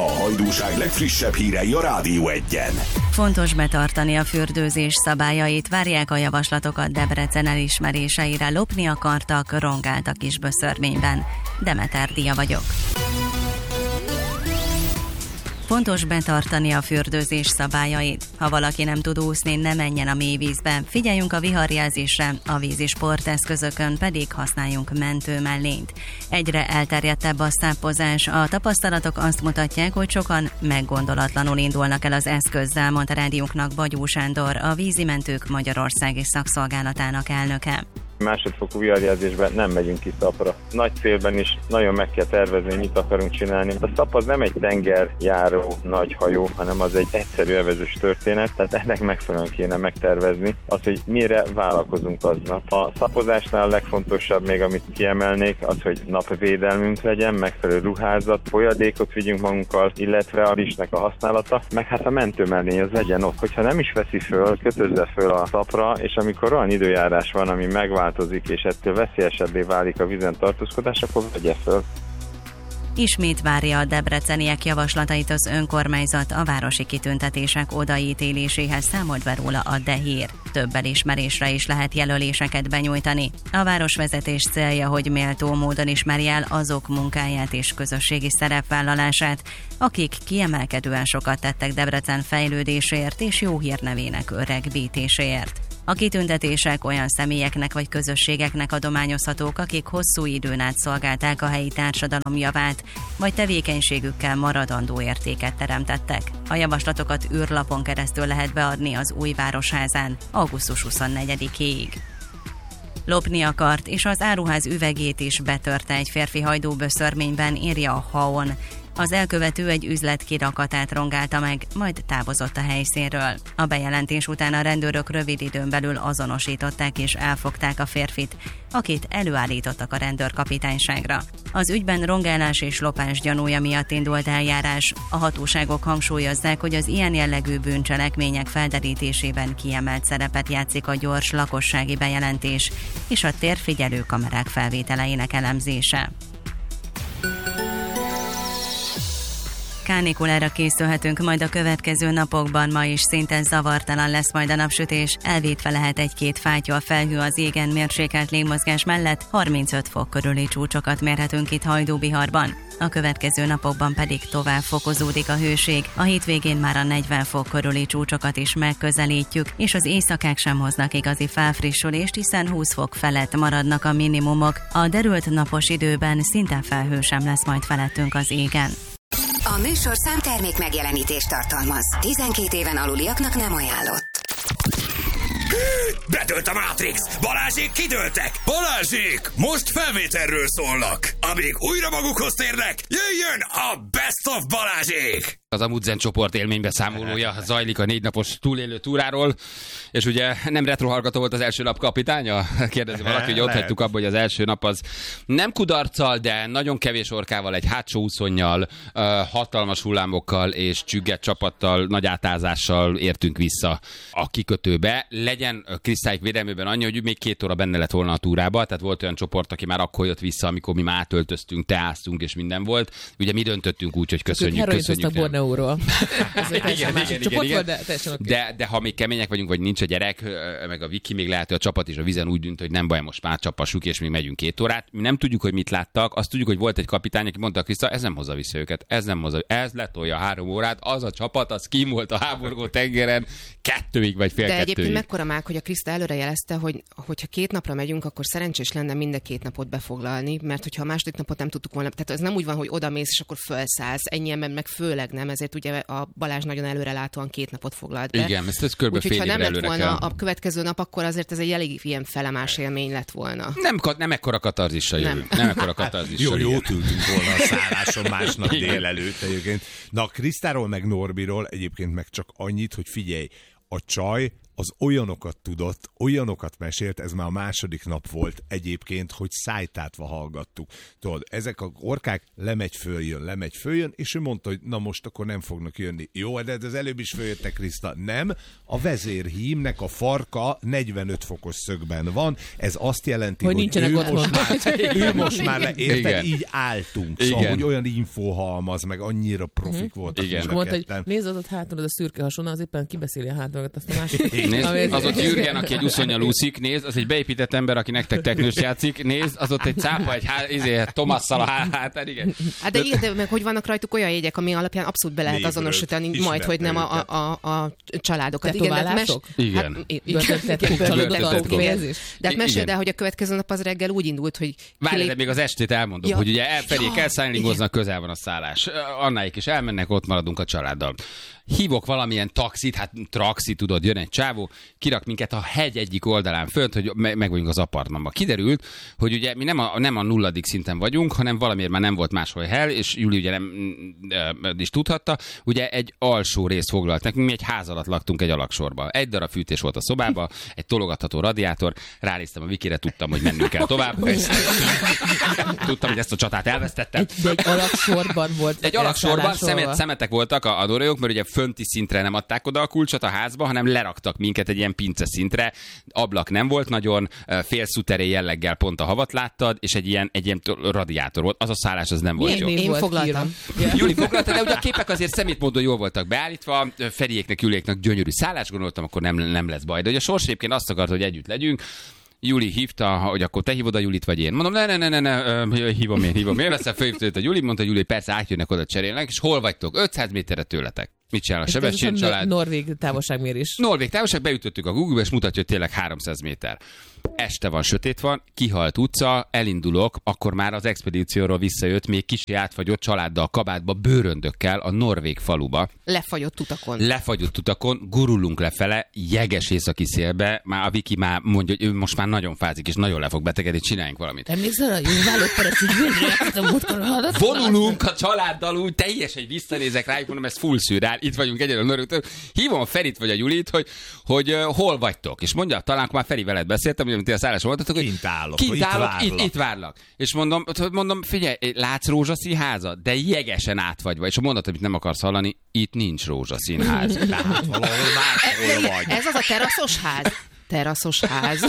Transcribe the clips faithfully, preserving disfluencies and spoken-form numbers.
hajdúság legfrissebb hírei a Rádió Egyen. Fontos betartani a fürdőzés szabályait, várják a javaslatokat Debrecen elismeréseire, lopni akartak, rongáltak is Böszörményben. Demeter Dia vagyok. Fontos betartani a fürdőzés szabályait. Ha valaki nem tud úszni, ne menjen a mélyvízbe. Figyeljünk a viharjelzésre, a vízi sporteszközökön pedig használjunk mentőmellényt. Egyre elterjedtebb a szápozás. A tapasztalatok azt mutatják, hogy sokan meggondolatlanul indulnak el az eszközzel, mondta rádiónknak Bagyó Sándor, a vízimentők Magyarországi Szakszolgálatának elnöke. Másodfokú viharjelzésben nem megyünk ki szapra. Nagy célben is nagyon meg kell tervezni, mit akarunk csinálni. A szap az nem egy tengerjáró nagy hajó, hanem az egy egyszerű elvezős történet, tehát ennek megfelelően kéne megtervezni az, hogy mire vállalkozunk aznap. A szapozásnál a legfontosabb még, amit kiemelnék, az, hogy napvédelmünk legyen, megfelelő ruházat, folyadékot vigyünk magunkkal, illetve a rizsnek a használata, meg hát a mentőmellény az legyen ott. Hogyha nem is veszi föl, kötözze föl a szapra, és amikor olyan időjárás van, ami megváltozik, és ettől veszélyesebbé válik a vízen tartózkodás, akkor vegye föl. Ismét várja a debreceniek javaslatait az önkormányzat a városi kitüntetések odaítéléséhez, számolt be róla a Dehír. Több elismerésre is lehet jelöléseket benyújtani. A városvezetés célja, hogy méltó módon ismerje el azok munkáját és közösségi szerepvállalását, akik kiemelkedően sokat tettek Debrecen fejlődéséért és jó hírnevének öregbítéséért. A kitüntetések olyan személyeknek vagy közösségeknek adományozhatók, akik hosszú időn át szolgálták a helyi társadalom javát, vagy tevékenységükkel maradandó értéket teremtettek. A javaslatokat űrlapon keresztül lehet beadni az új városházán augusztus huszonnegyedikéig. Lopni akart, és az áruház üvegét is betörte egy férfi hajdú Böszörményben, írja a Haon. Az elkövető egy üzlet kirakatát rongálta meg, majd távozott a helyszínről. A bejelentés után a rendőrök rövid időn belül azonosították és elfogták a férfit, akit előállítottak a rendőrkapitányságra. Az ügyben rongálás és lopás gyanúja miatt indult eljárás. A hatóságok hangsúlyozzák, hogy az ilyen jellegű bűncselekmények felderítésében kiemelt szerepet játszik a gyors lakossági bejelentés és a térfigyelő kamerák felvételeinek elemzése. Kánikulára készülhetünk majd a következő napokban, ma is szinte zavartalan lesz majd a napsütés, elvétve lehet egy-két fátyol felhő az égen, mérsékelt légmozgás mellett harmincöt fok körüli csúcsokat mérhetünk itt Hajdúbiharban. A következő napokban pedig tovább fokozódik a hőség, a hétvégén már a negyven fok körüli csúcsokat is megközelítjük, és az éjszakák sem hoznak igazi felfrissülést, hiszen húsz fok felett maradnak a minimumok. A derült napos időben szinte felhő sem lesz majd felettünk az égen. A műsor számtermék megjelenítést tartalmaz. tizenkét éven aluliaknak nem ajánlott. Bedőlt a Matrix! Balázsék kidőltek! Balázsék! Most felvételről szólnak! Amíg újra magukhoz térnek, jöjjön a Best of Balázsék! Az Amundsen csoport élménybeszámolója zajlik a négy napos túlélő túráról, és ugye nem retrohallgató volt az első nap kapitánya? Kérdezi valaki, hogy ott hagytuk abba, hogy az első nap az nem kudarccal, de nagyon kevés orkával, egy hátsó úszonnyal, hatalmas hullámokkal és csügget csapattal, nagy átázással értünk vissza a kikötőbe. Legyen Kristályk védelmében annyi, hogy még két óra benne lett volna a túrába, tehát volt olyan csoport, aki már akkor jött vissza, amikor mi már átöltöztünk, teáztunk és minden volt. Ugye mi döntöttünk úgy, hogy köszönjük, köszönjük. Euróról. igen, igen, igen, igen, igen. De, de, de ha még kemények vagyunk, vagy nincs a gyerek, meg a Viki, még lehet, hogy a csapat is a vízen úgy dűnt, hogy nem baj, most már csapassuk, és még megyünk két órát. Mi nem tudjuk, hogy mit láttak, azt tudjuk, hogy volt egy kapitány, aki mondta, Kriszta, ez nem hozza vissza őket, ez nem hozza, ez letolja három órát, az a csapat, az kim volt a háborgó tengeren kettőig vagy fél de kettőig. egyébként mekkora mák, hogy a Kriszta előre jelezte, hogy hogyha két napra megyünk, akkor szerencsés lenne mind a két napot befoglalni, mert hogyha a második napot nem tudtuk volna, tehát ez nem úgy van, hogy odamész és akkor felszállsz, ennyi ember meg főleg nem, ezért ugye a Balázs nagyon előrelátóan két napot foglalt be. Igen, ezt, ezt körbe fél évre előre nem lett volna kell. A következő nap, akkor azért ez egy elég ilyen felemás élmény lett volna. Nem, nem ekkora katarzissal jövünk. Nem, nem ekkora katarzissal. Jó, jót ültünk volna a szálláson másnap délelőtt egyébként. Na, Krisztáról meg Norbiról egyébként meg csak annyit, hogy figyelj, a csaj az olyanokat tudott, olyanokat mesélt, ez már a második nap volt egyébként, hogy szájtátva hallgattuk. Tudod, ezek a orkák lemegy, följön, lemegy, följön, és ő mondta, hogy na most akkor nem fognak jönni. Jó, de az előbb is följöttek, Kriszta. Nem, a vezérhímnek a farka negyvenöt fokos szögben van, ez azt jelenti, hogy, hogy ő, most már, ő most már le, érted, így álltunk. Szóval, hogy olyan infóhalmaz, meg annyira profik voltak. És mondta, hogy nézd az ott hátul, az a szürke hasonló, az éppen kibeszéli a hátulagat, azt a másik. Nézd, az ott Jürgen, aki egy uszonnyal úszik, nézd, az egy beépített ember, aki nektek teknőst játszik, nézd, az ott egy cápa, egy há, izé, Tomasszal a hátán, igen. Hát de igen, meg hogy vannak rajtuk olyan jegyek, ami alapján abszolút be lehet azonosítani, majd, hogy nem a, a, a, a családokat. Tetoválások? Igen. De hát meséld el, hogy a következő nap az reggel úgy indult, hogy... Várj, de még az estét elmondom, hogy ugye elfelé kell szállingoznak, közel van a szállás. Annáik is elmennek, ott maradunk a családdal. Hívok valamilyen taxit, hát traxi, tudod, jön egy csávó, kirak minket a hegy egyik oldalán fönt, hogy me- meg vagyunk az apartmanban. Kiderült, hogy ugye mi nem a, nem a nulladik szinten vagyunk, hanem valamiért már nem volt máshol hely, és Júli ugye nem e, is tudhatta, ugye egy alsó részt foglalt nekünk, mi egy ház alatt laktunk egy alaksorba. Egy darab fűtés volt a szobában, egy tologatható radiátor, ránéztem a Vikire, tudtam, hogy mennünk kell tovább. Tudtam, hogy ezt a csatát elvesztettem. Egy, egy alaksorban volt. Egy alaksorban szemet, szemetek voltak a, a dorójuk, mert ugye fönti szintre nem adták oda a kulcsot a házba, hanem leraktak minket egy ilyen pince szintre. Ablak nem volt nagyon, fél szuteré jelleggel pont a havat láttad, és egy ilyen, egy ilyen radiátor volt. Az a szállás az nem volt jó. Én foglaltam. Júli foglalta, de ugye a képek azért szemétmódon jól voltak beállítva, Feriéknek, Jüliéknek gyönyörű szállás, gondoltam, akkor nem, nem lesz baj. De ugye a sors egyébként azt akart, hogy együtt legyünk. Júli hívta, hogy akkor te hívod a Julit, vagy én. Mondom, ne, ne, ne, ne, ne hívom én, hívom én. Aztán fölhívta a Juli, mondta, Júli, persze átjönnek, oda cserélnek, és hol vagytok? ötszáz méterre tőletek. Mit csinál a Sebestyén család? Norvég távolságmérés. Norvég távolság, beütöttük a Google-be, és mutatja, hogy tényleg háromszáz méter. Este van, sötét van, kihalt utca, elindulok, akkor már az expedícióról visszajött, még kicsi átfagyott családdal, kabátba, bőröndökkel a norvég faluba. Lefagyott utakon. Lefagyott utakon, gurulunk lefele, jeges északi szélbe, már a Viki már mondja, hogy ő most már nagyon fázik, és nagyon le fog betegedni, csináljunk valamit. Emlékszel, a jó vállóperec, hogy végre vonulunk a családdal úgy, teljesen visszanézek rájuk, mondom, ez full szűrál, itt vagyunk egyedül a Norvég. Hívom a Ferit vagy a Julit, hogy, hogy uh, hol vagytok, és mondja, talán már Feri veled beszéltem, hogy ti a szálláson voltatok, hogy kint állok, kint itt, állok várlak. Itt, itt várlak. És mondom, mondom, figyelj, látsz rózsaszínházat? De jegesen átfagyva. És mondod, amit nem akarsz hallani, itt nincs rózsaszínház. Tehát valahol máshol vagy. Ez az a teraszos ház. Teraszos ház.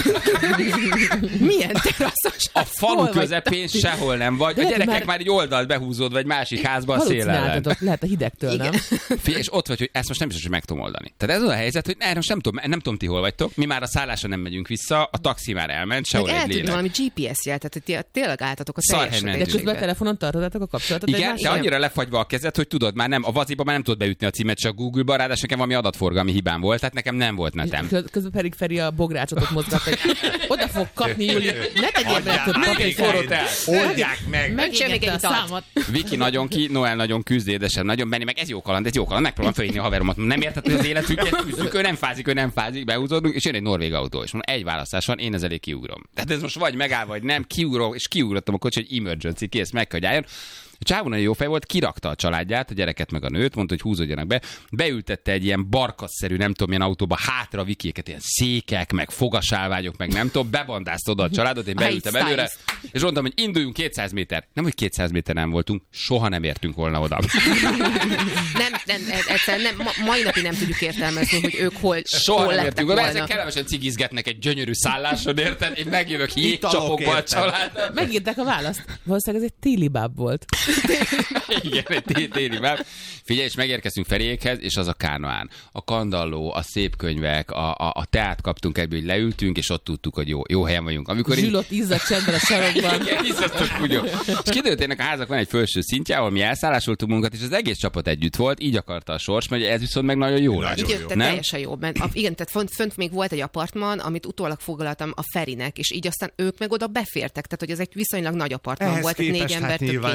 Milyen teraszos ház? A falu közepén sehol nem vagy. A gyerekek már... már egy oldalt behúzódva egy másik házba a szél ellen. Lehet a hidegtől, nem? Figyelj, és ott vagy, hogy ezt most nem biztos, hogy meg tudom oldani. Tehát ez az a helyzet, hogy erre most nem tudom, nem tudom, ti hol vagytok. Mi már a szállásra nem megyünk vissza, a taxi már elment, sehol egy lélek. Eltűnt valami gé pé es jel, tehát tényleg álltatok a teljes. De közben a telefonon tartottatok a kapcsolatot. Igen, de annyira lefagyva a kezed, hogy tudod, már nem, a vaziba már nem tudod beütni a címet, csak Google-ba, ráadásul nekem valami adatforgalmi hibám volt, tehát nekem nem volt netem. Közben pedig Feri a bográcsotot mozgat, hogy oda fog kapni, Júli. Ne tegyél be több papírforrót el. Oldják meg. Megcsömik a számot. Viki nagyon ki, Noel nagyon küzd, édesem nagyon Benni, meg ez jó kaland, ez jó kaland, megpróbálom fölhívni a haveromat. Nem érted, hogy az életünket küzdünk, ő nem fázik, ő nem fázik, behúzódunk, és jön egy norvég autó, és mondom, egy választás van, én ez elé kiugrom. Tehát ez most vagy megáll, vagy nem, kiugrom, és kiugrottam a kocsi, hogy emergency, ki ezt meg kell, hogy álljon. A csávó nagyon jó fej volt, kirakta a családját, a gyereket meg a nőt, mondta, hogy húzódjanak be, beültette egy ilyen barkasszerű, nem tudom, milyen autóba hátra Vikiéket, ilyen székek, meg fogasálványok, meg nem tudom, bebandázta oda a családot, én beültem előre, és mondtam, hogy induljunk kétszáz méter. Nem, hogy kétszáz méter nem voltunk, soha nem értünk volna oda. Nem, nem, egyszerűen nem, ma, mai napig nem tudjuk értelmezni, hogy ők hol, soha hol nem értünk volna. volna. Ezek kellemesen cigizgetnek egy gyönyörű szálláson, érted? Én megjövök jégcsapokba a család. Megírták a választ. Valószínűleg ez egy téli báb volt. Igen, egy téli báb. Figyelj, és megérkeztünk Feriékhez, és az a Kánoán. A kandalló, a szép könyvek, a, a, a teát kaptunk ebből, hogy leültünk, és ott tudtuk, hogy jó, jó helyen vagyunk. Amikor zsülott izzadt csendben a sarokban. Igen, izzasztott kutyó. És kiderült, ennek a házak van egy felső szintje, ahol mi elszállásoltunk munkat, és az egész csapat együtt volt, így akarta a sors, mert ez viszont meg nagyon jó lesz. Igen, tehát teljesen jó. Mert a, igen, tehát fönt, fönt még volt egy apartman, amit utólag foglaltam a Ferinek, és így aztán ők meg oda befértek, tehát hogy ez egy viszonylag nagy apartman ehhez volt, tehát négy ember hát több kényelmes.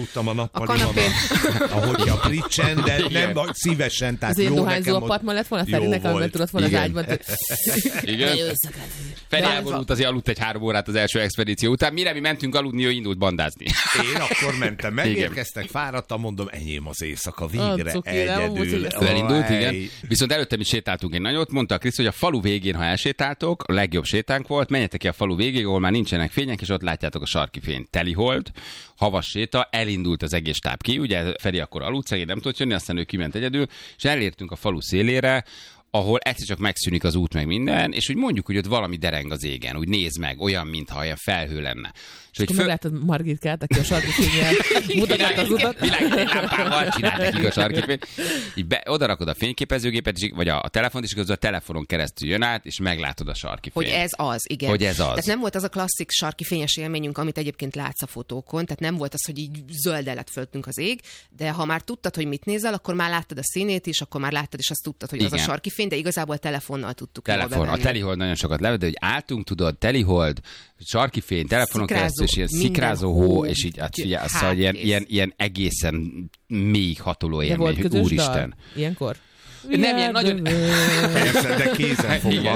aludtam a A nappaliban, kanapén. ahogy a pricsen, de nem szívesen. Tehát Az én jó dohányzó nekem, apartman lett volna jó Ferinek, amivel volt. tudott volna az Igen. ágyban. Igen. Feri De- elborult, azért aludt egy három órát az első expedíció után. Mire mi mentünk aludni, ő indult bandázni. Én akkor mentem, megérkeztek, fáradtam, mondom, enyém az éjszaka, végre, Ah, cuki, nem, úgy, egyedül. hogy Elindult, Aj. igen. Viszont előtte mi sétáltunk egy nagyot, mondta a Krisz, hogy a falu végén, ha elsétáltok, a legjobb sétánk volt, menjetek ki a falu végéig, ahol már nincsenek fények, és ott látjátok a sarki fényt. Telihold, havas séta, elindult az egész stáb ki, ugye Feri akkor aludt, szegény nem tudott jönni, aztán ő kiment egyedül, és elértünk a falu szélére, ahol egyszer csak megszűnik az út meg minden, és úgy mondjuk, hogy ott valami dereng az égen, úgy néz meg, olyan, mintha olyan felhő lenne. És Akkor meglátod Margitkát, aki a sarki fényjel mutatja az utat. Világításámpával csinált nekik a sarkifényt. Így be, oda rakod a fényképezőgépet, és, vagy a, a telefont, és közben a telefonon keresztül jön át, és meglátod a sarkifényt. Hogy ez az, igen. Hogy ez az. Tehát nem volt az a klasszik sarki fényes élményünk, amit egyébként látsz a fotókon, tehát nem volt az, hogy így zöld lett fölöttünk az ég, de ha már tudtad, hogy mit nézel, akkor már láttad a színét is, akkor már láttad, és azt tudtad, hogy az Igen. a sarki fény, de igazából telefonnal tudtuk jól Telefon. A bevenni. telihold nagyon sokat levett, de hogy álltunk, tudod, telihold, sarki fény, telefonon Szikrázó, keresztül, és ilyen minden szikrázó hó, hó, és így, hát figyelj, hát szóval ilyen, kész. ilyen, ilyen egészen mély hatoló De volt élmény, hogy közös úristen. dal? Ilyenkor? Nem, ilyen nagyon... Persze, de kézen fogva.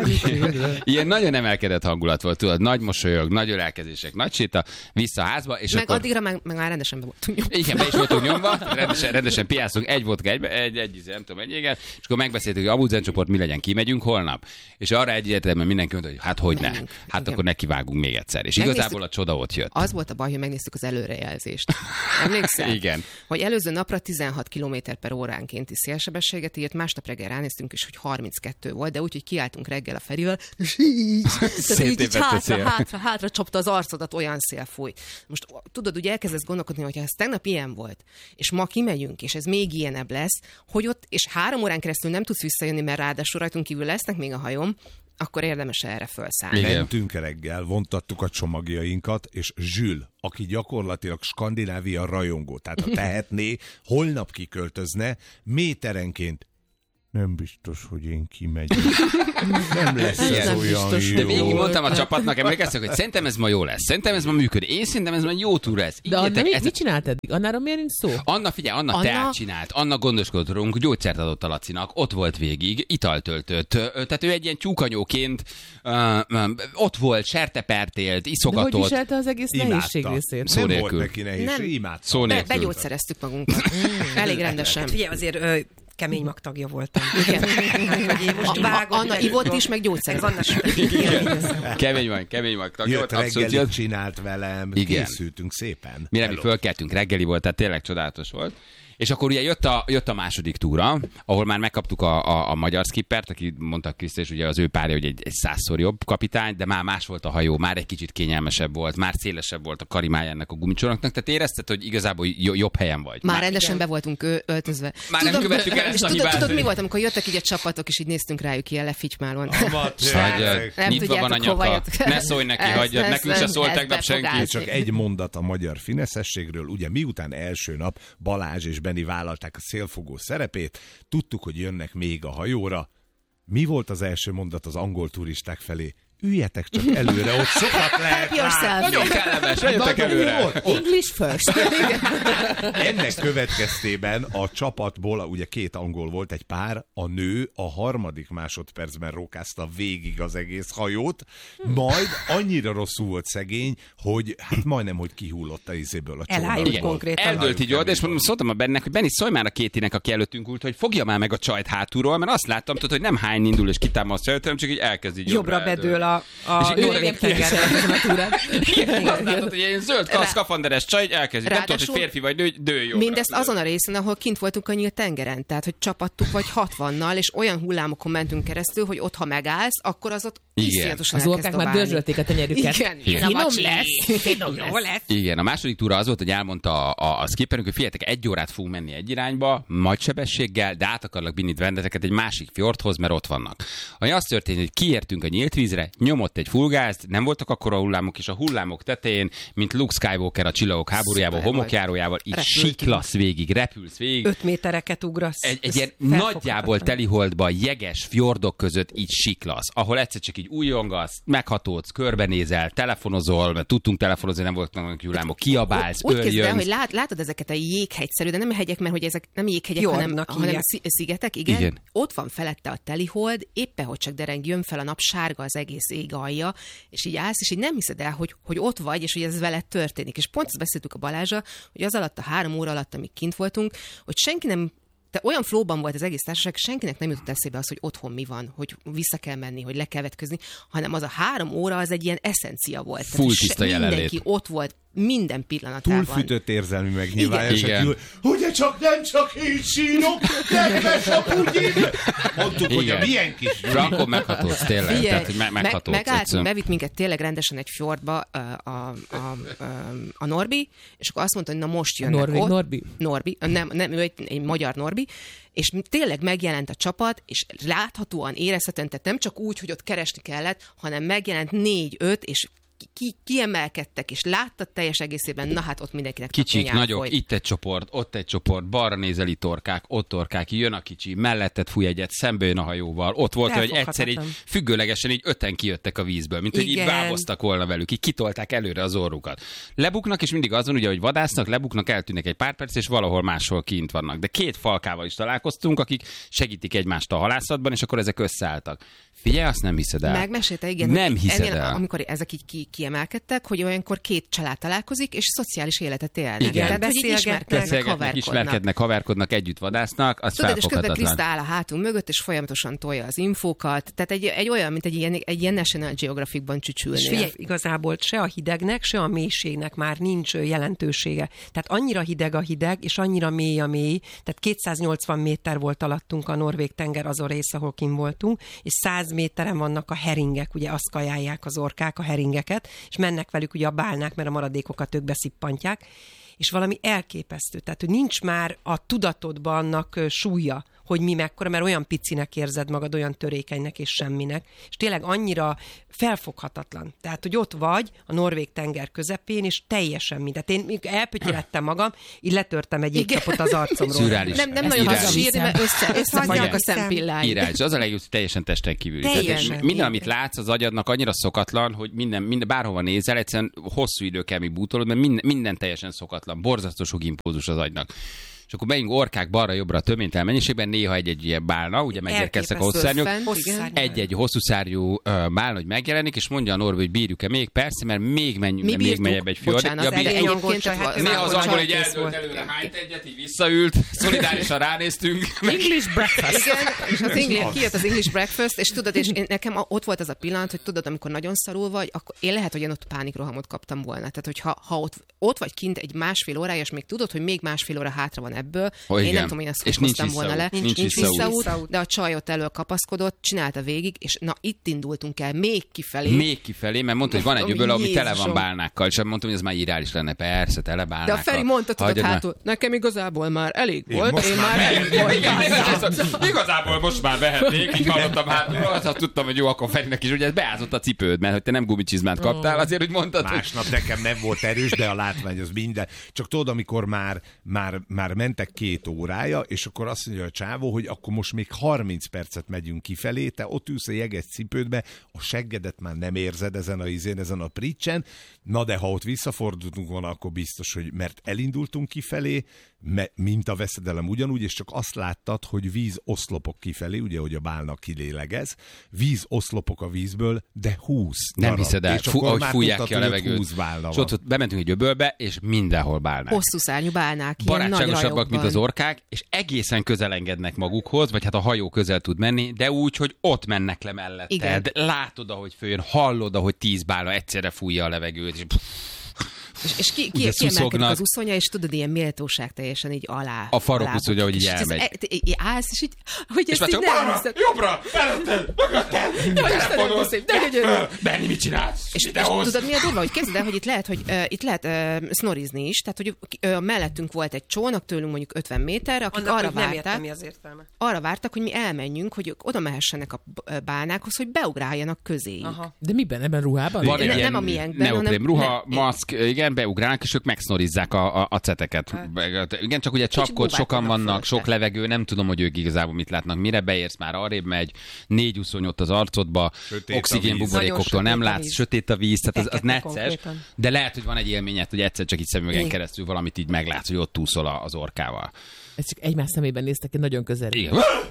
Ilyen nagyon emelkedett hangulat volt, tudod, nagy mosolyog, nagy ölelkezések, nagy séta, vissza a házba, és Meg akkor... addigra meg, meg már rendesen be voltunk nyomva. Igen, be is voltunk nyomva, rendesen, rendesen piászunk, egy vodka, egy, egy, egy, nem tudom, egy éget, és akkor megbeszéltük, hogy a Abuzen csoport mi legyen, kimegyünk holnap. És arra egyértelműen mindenki mondta, hogy hát hogy ne, Menjünk. hát Igen. akkor nekivágunk még egyszer. És Megnéztük- igazából a csoda ott jött. Az volt a baj, hogy megnéztük az előrejelzést. Emlékszel? Igen. Hogy előző napra tizenhat kilométer per óránkénti szélsebességet írt, másnap reggel ránéztünk is, hogy harminckettő volt, de úgy, hogy kiálltunk reggel a Ferivel, és így, tehát így, így Széttépett a hátra, szél. hátra, hátra csapta az arcodat, olyan szél fújt. Most tudod, ugye elkezdesz gondolkodni, hogy ha ez tegnap ilyen volt, és ma kimegyünk, és ez még ilyenebb lesz, hogy ott, és három órán keresztül nem tudsz visszajönni, mert ráadásul rajtunk kívül lesznek még a hajóm, akkor érdemes erre felszállni. Igen. Mentünk reggel, vontattuk a csomagjainkat, és Zsül, aki gyakorlatilag Skandinávia rajongó, tehát ha tehetné, holnap kiköltözne, méterenként nem biztos, hogy én kimegyek. Nem lesz ez Nem olyan biztos, De jó. végig mondtam a csapatnak, emlékeztek, hogy szerintem ez ma jó lesz, szerintem ez ma működik, én szerintem ez ma jó túra lesz. De Anna, Ígértek, mit, ez- mit csinált eddig? Annáról miért nincs szó? Anna, figyelj, Anna, Anna- teát csinált, Anna gondoskodott rólunk, gyógyszert adott a Lacinak, ott volt végig, italt töltött, ö, tehát ő egy ilyen tyúkanyóként ö, ö, ott volt, sertepert élt, De hogy iszogatott, viselte az egész nehézség Imádta. részét? Szó Nem nélkül. volt neki nehéz, Nem. imádta. szó Be, nélkül. begyógyszereztük magunkat. Elég rendesen. Figyelj, azért ö, kemény magtagja voltam. Igen. Hát, hogy én most A- vágom, Anna de- ivott is, meg gyógyszerezett. Vannak Kemény van, kemény van, tagja Jött volt, abszolút reggelit jött. csinált velem, Igen. készültünk szépen. Mire mi Hello. fölkeltünk, reggeli volt, tehát tényleg csodálatos volt. És akkor ugye jött a, jött a második túra, ahol már megkaptuk a, a, a magyar skippert, aki mondta Krisztus, és ugye az ő párja, hogy egy, egy százszor jobb kapitány, de már más volt a hajó, már egy kicsit kényelmesebb volt, már szélesebb volt a karimája ennek a gumicsónaknak, tehát érezted, hogy igazából jo- jobb helyen vagy. Már rendesen be voltunk ő, öltözve. Már nem követtük el ezt és a tudod, hibát, tudod, hogy- mi volt, amikor jöttek így a csapatok, és így néztünk rájuk ilyen lefitymálon. Amatőr. Nem Nyitva van a tudjátok, hova nyaka, jöttek. ne szólj neki, Ez- hagyjad, ez- nekünk se ez- szólt ez tegnap senki. befogázni. Csak egy mondat a magyar fineszességről. Ugye miután első nap Balázs és Benni vállalták a szélfogó szerepét, tudtuk, hogy jönnek még a hajóra. Mi volt az első mondat az angol turisták felé? Üljetek csak előre, ott sokat lehet Help yourself. Nagyon kellemes, jöjjetek Nagyon előre. jó. Ott English first. ennek következtében a csapatból, ugye két angol volt, egy pár, a nő a harmadik másodpercben rókázta végig az egész hajót, majd annyira rosszul volt szegény, hogy hát majdnem, hogy kihullott a izéből a Elájult Igen, konkrétan. eldőlt így oda, és mondom, szóltam a Bennek, hogy Benni, szólj már a Kétinek, aki előttünk ült, hogy fogja már meg a csajt hátulról, mert azt láttam, tudod, hogy nem hány indul és kitámasztja őt, hanem csak így elkezd így Jobbra eldőlni. bedől a, a És így Norvég-tengerre. Igen, azt látod, hogy ilyen zöld kasz, skafanderes csaj, így elkezd. Nem tudod, hogy Ráadásul férfi vagy nő, dől jobbra. Mindezt azon a részen, ahol kint voltunk a nyílt tengeren, tehát hogy csapattuk vagy hatvannal, és olyan hullámokon mentünk keresztül, hogy ott, ha megállsz, akkor az ott Igen. iszonyatosan Az elkezd orkák már dobálni. dörzsölték a tenyerüket. Igen, Igen. Finom Zavacsi. lesz. Finom Jó lesz. Igen, a második túra az volt, hogy elmondta a, a, a skipperünk, hogy figyeljetek, egy órát fogunk menni egy irányba, nagy sebességgel, de át akarlak vinni benneteket egy másik fjordhoz, mert ott vannak. Ami az történt, hogy kiértünk a nyílt vízre, nyomott egy fullgázt, nem voltak akkora hullámok, és a hullámok tetején, mint Luke Skywalker a Csillagok háborújában, homokjárójával, így siklasz végig, repülsz végig. Öt métereket ugrasz. Egy, egy ilyen nagyjából teliholdban, jeges fjordok között így siklasz, ahol egyszer csak így újongasz, meghatódsz, körbenézel, telefonozol, mert tudtunk telefonozni, nem voltak hullámok, kiabálsz, úgy képzeld el, örjönsz. hogy lát, látod ezeket a jéghegyszerű, de nem hegyek, mert hogy ezek nem jéghegyek, Fjordnak hanem, hanem hívják. szi- szigetek, igen. Igen. Ott van felette a telihold, éppen hogy csak dereng, jön fel a nap, sárga az egész ég alja, és így állsz, és így nem hiszed el, hogy, hogy ott vagy, és hogy ez veled történik. És pont ezt beszéltük a Balázsra, hogy az alatt a három óra alatt, amíg kint voltunk, hogy senki nem, te olyan flóban volt az egész társaság, senkinek nem jutott eszébe az, hogy otthon mi van, hogy vissza kell menni, hogy le kell vetközni, hanem az a három óra az egy ilyen eszencia volt. Full Tehát, tiszta se- jelenlét. Mindenki ott volt minden pillanatában. Túlfűtött érzelmi megnyilvánulások. Igen. Igen. Ugye csak nem csak én sírok, kedves a pugyim! Mondtuk, hogy a milyen kis... Akkor meghatódsz tényleg, Figyelj, tehát, hogy me- meg, meghatódsz. megálltunk, egyszerűen. bevitt minket tényleg rendesen egy fjordba a, a, a, a, a Norbi, és akkor azt mondta, hogy na most jönnek Norvég ott. Norbi? Norbi, nem, nem, ő egy, egy magyar Norbi, és tényleg megjelent a csapat, és láthatóan, érezhetően, tehát nem csak úgy, hogy ott keresni kellett, hanem megjelent négy-öt, és ki, kiemelkedtek, és láttad teljes egészében, na hát ott mindenkinek Kicsik, napján nagyok, folyt. itt egy csoport, ott egy csoport, balra nézel itt torkák, ott torkák, jön a kicsi, melletted fúj egyet, szembe jön a hajóval. Ott volt, hogy egyszer így függőlegesen így öten kijöttek a vízből, mint hogy így Igen. báboztak volna velük, így kitolták előre az orrukat. Lebuknak, és mindig azon, ugye, hogy vadásznak, lebuknak, eltűnnek egy pár perc, és valahol máshol kint vannak. De két falkával is találkoztunk, akik segítik egymást a halászatban, és akkor ezek összeálltak. Figyelj, azt nem hiszed el. Megmesélte, igen. Nem hogy hiszed ennél, el. Amikor ezek így ki, kiemelkedtek, hogy olyankor két család találkozik, és szociális életet élnek. Igen. Tehát, hogy így ismerkednek, Beszélgetnek, haverkodnak. ismerkednek, haverkodnak, együtt vadásznak, az Tudod, és közben felfoghatatlan. Krista áll a hátunk mögött, és folyamatosan tolja az infókat. Tehát egy, egy olyan, mint egy ilyen, egy ilyen National Geographicban És csücsülnél. figyelj, igazából se a hidegnek, se a mélységnek már nincs jelentősége. Tehát annyira hideg a hideg, és annyira mély a mély, tehát kétszáznyolcvan méter volt alattunk a Norvég tenger az a rész, ahol kim voltunk, és száz méteren vannak a heringek, ugye azt kajálják az orkák, a heringeket, és mennek velük ugye a bálnák, mert a maradékokat ők beszippantják, és valami elképesztő. Tehát, hogy nincs már a tudatodban annak ö, súlya, hogy mi mekkora, mert olyan picinek érzed magad, olyan törékenynek és semminek, és tényleg annyira felfoghatatlan. Tehát, hogy ott vagy a Norvég tenger közepén, és teljesen mindent. Én még elpötyölettem magam, így letörtem egy étcsapot az arcomról. Szürreális. Nem, nem Ezt nagyon írás. hadd sírni, mert össze, összefagynak a szempilláid. Írás. Az a legjobb, hogy teljesen testen kívüli. Teljesen. Tehát minden, amit látsz, az agyadnak annyira szokatlan, hogy minden, minden bárhova nézel, egyszerűen hosszú idő kell, míg bútolod, mert minden, minden teljesen szokatlan. Borzasztó sok impulzus az agynak. És akkor megyünk orkák balra-jobbra a töménytelen mennyiségben, néha egy-egy ilyen bálna, ugye megérkeztek a hosszúszárnyok. Egy-egy hosszúszárnyú uh, bálna, hogy megjelenik, és mondja a Norbi, hogy bírjuk-e még? Persze, mert még, menj, Mi még megjebb egy fjord. Bocsánat, Ja, de bírjuk. egyébként hát Néha az angol, hogy kész eldőlt volt. előre, hányt egyet, így visszaült, szolidárisan ránéztünk. English breakfast. Igen, és az English, kijött az English breakfast, és tudod, és én, nekem ott volt az a pillanat, hogy tudod, amikor nagyon szarul vagy, akkor én lehet, hogy én ott pánikrohamot kaptam volna. Tehát, hogy ha, ha ott, ott vagy kint egy másfél órája, és még tudod, hogy még másfél óra hátra van ebből, Oh, én igen. nem tudom, hogy ezt És hogy nincs hoztam volna le. visszaút. Nincs nincs visszaút. visszaút, de a csaj ott elől kapaszkodott, csinálta végig, és na itt indultunk el, még kifelé. Még kifelé, mert mondta, hogy van egy Ami öböl, ami tele van Jézusom. bálnákkal, és mondtam, hogy ez már irális lenne. Persze, tele De a bálnákkal. Feri mondta, tudod, Hagyjad már. hátul, nekem igazából már elég Én volt, most én már már elég voltam. Igazából most már vehetnék, így hallottam hátulról, azt tudtam, hogy jó, akkor Ferinek is, ugye ez beázott a cipőd, mert hogy te nem gumicsizmát kaptál, azért, hogy mondtad, hogy Másnap nekem nem volt erős, de a látvány az minden. Csak tudod, amikor már, már, már mentek két órája, és akkor azt mondja a csávó, hogy akkor most még harminc percet megyünk kifelé, te ott ülsz a jeges cipődbe, a seggedet már nem érzed ezen a izén, ezen a pricsen, na de ha ott visszafordultunk volna, akkor biztos, hogy mert elindultunk kifelé, me, mint a veszedelem ugyanúgy, és csak azt láttad, hogy víz oszlopok kifelé, ugye, hogy a bálna kilélegez, víz oszlopok a vízből, de húsz nem darab. hiszed el, És Fú, akkor ahogy már fújják tudtad, ki a hogy ott levegőt. húsz bálna És van. ott, ott bementünk egy öbölbe, és mindenhol bálnák. Hosszú szárnyú bálnák, ilyen nagy Barátságosabbak, mint az rajokban. orkák, és egészen közel engednek magukhoz, vagy hát a hajó közel tud menni, de úgy, hogy ott mennek le melletted. Igen. Látod, ahogy följön, hallod, ahogy tíz bálna egyszerre fújja a levegőt, és pff, És, és ki, ki, kiemelkedik az uszonya, és tudod, ilyen méltóság teljesen így alá. A farok uszonya, hogy így elmegy. És így állsz, és így, hogy és ezt így nem hiszem. Jobbra, előtted, mögötted, Benni, mit csinálsz? És, és tudod, mi a durva, hogy kezded el, hogy itt lehet, hogy uh, itt lehet uh, snorizni is, tehát, hogy uh, mellettünk volt egy csónak, tőlünk mondjuk ötven méterre, akik Annak, arra nem várták, mi az értelme. arra vártak, hogy mi elmenjünk, hogy ők oda mehessenek a bálnákhoz, hogy beugráljanak közéjük. Aha. De miben? Ebben ruhában? Van egy ne, ilyen nem a miénkben, neoprém hanem, ruha, ne, maszk, igen, beugrálnak, és ők megszorizzák a, a, a ceteket. Igen, csak ugye csapkod, sokan vannak, sok levegő, nem tudom, hogy ők igazából mit látnak. Mire beérsz, már arrébb megy, négy úszony ott az arcodba, oxigénbuborékoktól nem látsz, sötét a víz, tehát az, az necces, de lehet, hogy van egy élményed, hogy egyszer csak így szemüvegen keresztül valamit így meglátsz, hogy ott úszol az orkával. Ez csak egymás szemében néztek ki nagyon közel. Igen.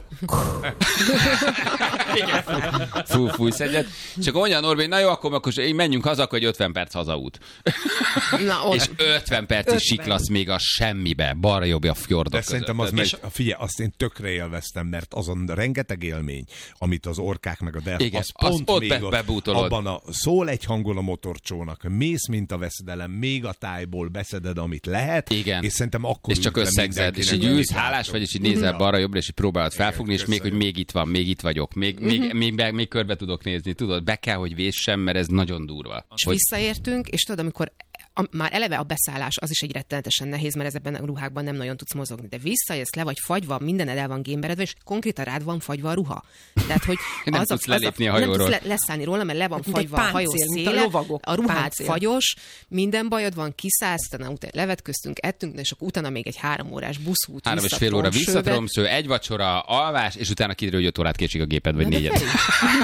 Igen. Fú, fújsz egyet. Csak olyan Norvég, na jó, akkor, akkor menjünk haza, akkor egy ötven perc hazaút. Na, és ötven perc is siklasz még a semmibe, balra jobbja a fjordok De között. szerintem az megy, figyelj, azt én tökre élveztem, mert azon rengeteg élmény, amit az orkák meg a delf, igen, az pont az ott még be, ott, bebútolod. abban a szól egy hangon a motorcsónak, mész, mint a veszedelem, még a tájból beszeded, amit lehet, igen. és szerintem akkor és csak összegzed, és így ülsz, hálás vagy, és így nézel balra jobbra, és így próbálod felfogni, és még, hogy még itt van, még itt vagyok, még, még, még, még, még körbe tudok nézni, tudod, be kell, hogy véssem, mert ez nagyon durva. És hogy... visszaértünk, és tudod, amikor a, már eleve a beszállás az is egy rettenetesen nehéz, mert ezekben a ruhákban nem nagyon tudsz mozogni, de visszaérsz, le vagy fagyva, mindened el van gémberedve, és konkrétan rád van fagyva a ruha. Tehát, hogy nem az tudsz a, az lelépni a, a hajóról. Nem tudsz le, leszállni róla, mert le van fagyva páncél, a hajó széle, a, lovagok, a ruhád páncél. fagyos, minden bajod van, kiszállsz, utána utána levetköztünk, ettünk, és akkor utána még egy három órás buszút. Három és fél óra visszatromsző, egy vacsora, alvás, és utána kiderül, hogy öt órát késik a géped, vagy négyet.